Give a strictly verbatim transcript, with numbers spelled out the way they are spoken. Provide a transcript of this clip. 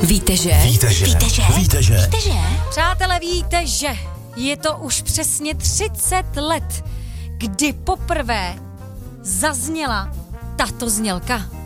Víte, že? Víte, že? Víte, že? Víte, že? Víte, že? Přátelé, víte, že je to už přesně třicet let, kdy poprvé zazněla tato znělka.